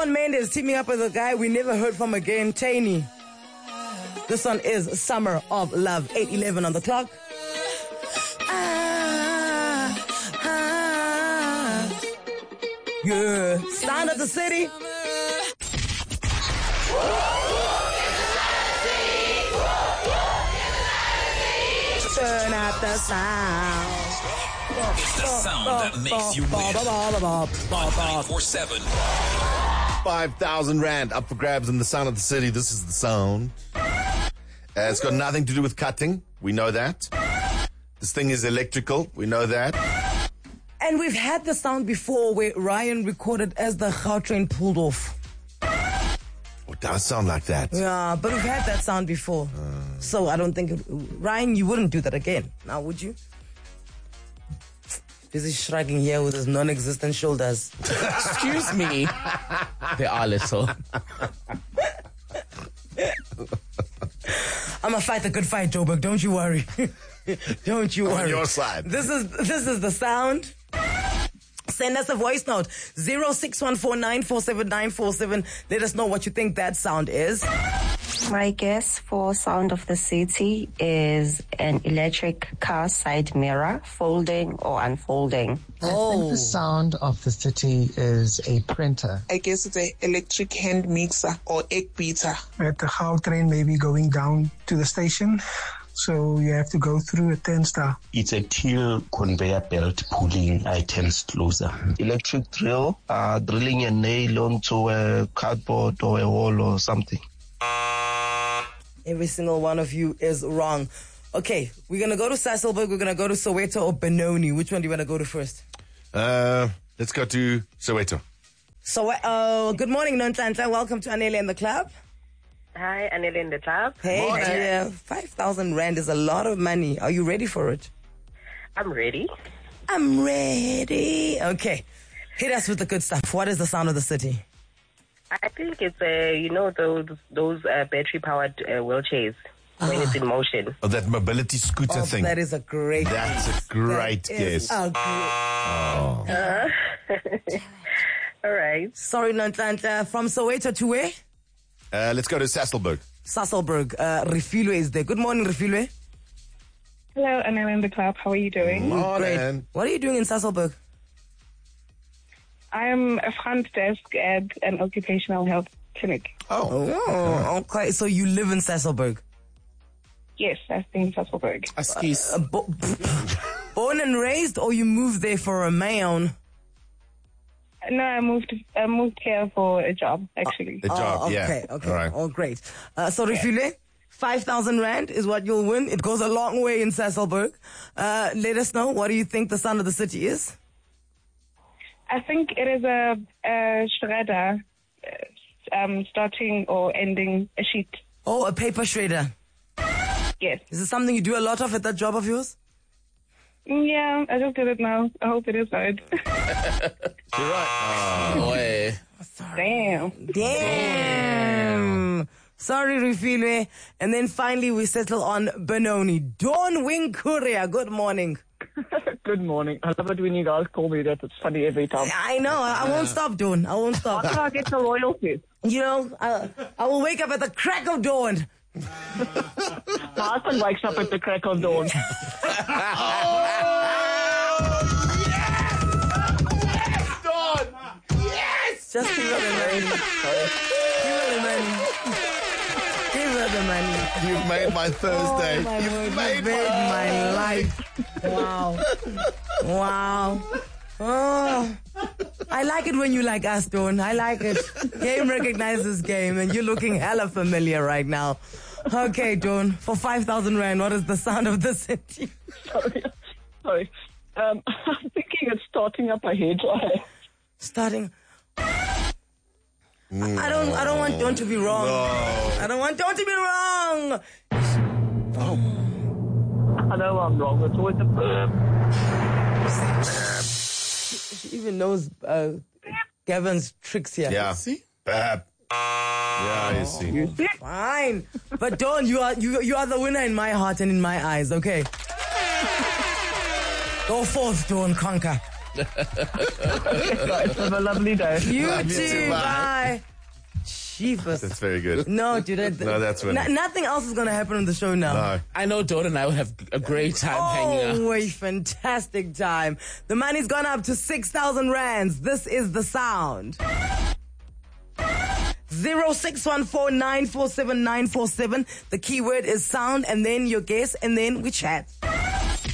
Shawn Mendes teaming up with a guy we never heard from again, Tainy. This one is Summer of Love, 8:11 on the clock. Yeah. Sound of the city. Turn out the sound. It's the sound that makes you win. 94.7. 5,000 Rand up for grabs in the sound of the city. This is the sound. It's got nothing to do with cutting. We know that. This thing is electrical. We know that. And we've had the sound before where Ryan recorded as the Gautrain pulled off. It does sound like that. Yeah, but we've had that sound before. So I don't think... Ryan, you wouldn't do that again. Now, would you? Busy shrugging here with his non-existent shoulders. Excuse me. They are little. I'm gonna fight the good fight, Joburg. Don't you worry. Don't you worry. On your side. This is the sound. Send us a voice note. 0614947947. Let us know what you think that sound is. My guess for Sound of the City is an electric car side mirror folding or unfolding. I think the sound of the city is a printer. I guess it's an electric hand mixer or egg beater. At the Gautrain maybe going down to the station. So you have to go through a turnstile. It's a till conveyor belt pulling items closer. Electric drill, drilling a nail onto a cardboard or a wall or something. Every single one of you is wrong. Okay, we're going to go to Sasolburg, we're going to go to Soweto or Benoni. Which one do you want to go to first? Let's go to Soweto. So, good morning, Nontlantla. Welcome to Anele in the Club. Hi, Anele in the Club. Hey, dear. 5,000 Rand is a lot of money. Are you ready for it? I'm ready. I'm ready. Okay. Hit us with the good stuff. What is the sound of the city? I think it's those battery-powered wheelchairs when it's in motion. Oh, that mobility scooter thing. That is a great That's a great guess. All right. Sorry, Nontlantla. From Soweto to where? Let's go to Sasolburg. Sasolburg. Refilwe is there. Good morning, Refilwe. Hello, Anele in the Club. How are you doing? Great. What are you doing in Sasolburg? I am a front desk at an occupational health clinic. Oh, okay. So you live in Sasolburg? Yes, I stay in Sasolburg. Born and raised, or you moved there for a man? No, I moved here for a job, actually. A job, okay. All right. Oh, great. So, Refile, 5,000 Rand is what you'll win. It goes a long way in Sasolburg. Let us know, what do you think the sound of the city is? I think it is a shredder starting or ending a sheet. Oh, a paper shredder. Yes. Is it something you do a lot of at that job of yours? Yeah, I just did it now. I hope it is right. You're right. Oh, way. Damn. Sorry, Refilwe. And then finally we settle on Benoni. Dawn Wing Courier, good morning. Good morning. I love it when you guys call me that. It's funny every time. I know. I won't stop, Dawn. I won't stop. How can I get the royalties? You know, I will wake up at the crack of dawn. My husband wakes up at the crack of dawn. Yes, Dawn! Yes! Just give her the money. Give her the money. Give her the money. You've made my Thursday. You've made my life. Wow. Wow. Oh, I like it when you like us, Dawn. I like it. Game recognizes game, and you're looking hella familiar right now. Okay, Dawn, for 5,000 Rand, what is the sound of the city? Sorry. I'm thinking it's starting up a hairdryer. Starting... I don't want Dawn to be wrong. No. I don't want Dawn to be wrong. Oh. I know I'm wrong. It's always a burp. She even knows Gavin's tricks here. Yeah. See? Bap. Yeah, you see. Fine. But Dawn, you are the winner in my heart and in my eyes, okay? Go forth, Dawn, conquer. Right, have a lovely day. You Love you too. too, bye. Bye. Jeepers. That's very good. No, dude. No, that's winning. Nothing else is going to happen on the show now. No. I know Dawn and I will have a great time hanging out. Oh, a fantastic time. The money's gone up to 6,000 rands. This is the sound. 0614947947. The keyword is sound, and then your guess, and then we chat.